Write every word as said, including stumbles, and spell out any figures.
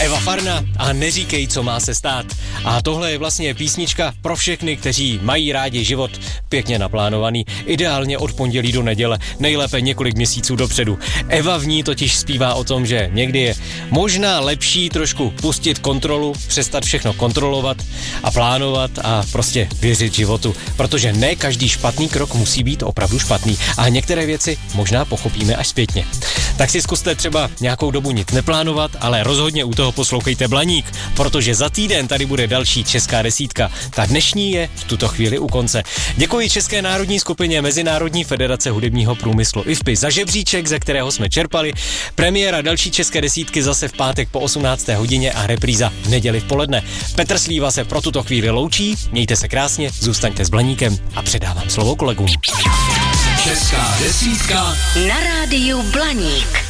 Eva Farna a Neříkej, co má se stát. A tohle je vlastně písnička pro všechny, kteří mají rádi život pěkně naplánovaný, ideálně od pondělí do neděle, nejlépe několik měsíců dopředu. Eva v ní totiž zpívá o tom, že někdy je možná lepší trošku pustit kontrolu, přestat všechno kontrolovat a plánovat a prostě věřit životu, protože ne každý špatný krok musí být opravdu špatný a některé věci možná pochopíme až zpětně. Tak si zkuste třeba nějakou dobu nic neplánovat, ale rozhodně u toho poslouchejte Blaník, protože za týden tady bude další česká desítka. Ta dnešní je v tuto chvíli u konce. Děkuji České národní skupině Mezinárodní federace hudebního průmyslu I F P I za žebříček, ze kterého jsme čerpali. Premiéra další české desítky zase v pátek po osmnácté hodině a repríza v neděli v poledne. Petr Slíva se pro tuto chvíli loučí, mějte se krásně, zůstaňte s Blaníkem a předávám slovo kolegům. Česká desítka na rádiu Blaník.